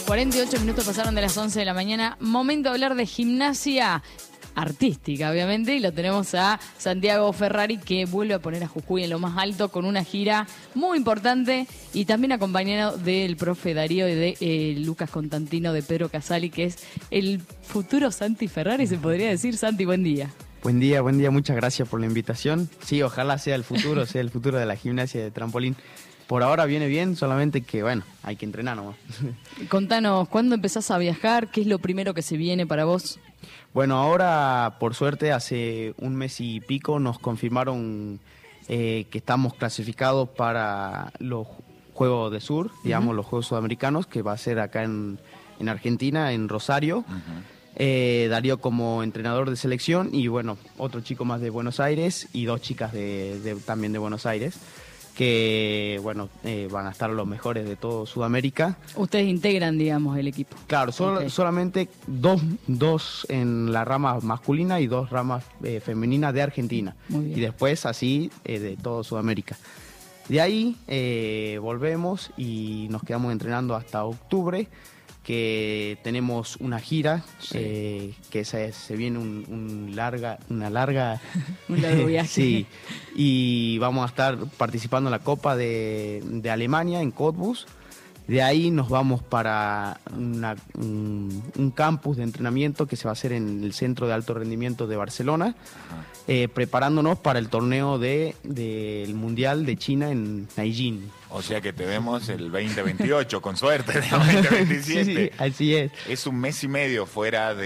48 minutos pasaron de las 11 de la mañana. Momento de hablar de gimnasia artística, obviamente, y lo tenemos a Santiago Ferrari, que vuelve a poner a Jujuy en lo más alto con una gira muy importante y también acompañado del profe Darío y de Lucas Constantino, de Pedro Casali, que es el futuro Santi Ferrari, se podría decir. Santi, buen día. Buen día, muchas gracias por la invitación. Sí, ojalá sea el futuro de la gimnasia de trampolín. Por ahora viene bien, solamente que, bueno, hay que entrenar nomás. Contanos, ¿cuándo empezás a viajar? ¿Qué es lo primero que se viene para vos? Bueno, ahora, por suerte, hace un mes y pico nos confirmaron que estamos clasificados para los Juegos de Sur, digamos, los Juegos Sudamericanos, que va a ser acá en Argentina, en Rosario. Darío como entrenador de selección y, bueno, otro chico más de Buenos Aires y dos chicas también de Buenos Aires, que, bueno, van a estar los mejores de todo Sudamérica. Ustedes integran, digamos, el equipo. Claro, solamente dos en la rama masculina y dos ramas femeninas de Argentina. Muy bien. Y después así de todo Sudamérica. De ahí volvemos y nos quedamos entrenando hasta octubre, que tenemos una gira, sí. Que se viene una larga un largo viaje. Sí, y vamos a estar participando en la Copa de Alemania en Cottbus. De ahí nos vamos para un campus de entrenamiento que se va a hacer en el Centro de Alto Rendimiento de Barcelona, preparándonos para el torneo del Mundial de China en Nanjing. O sea que te vemos el 2028, con suerte, el 2027. Sí, así es. Es un mes y medio fuera de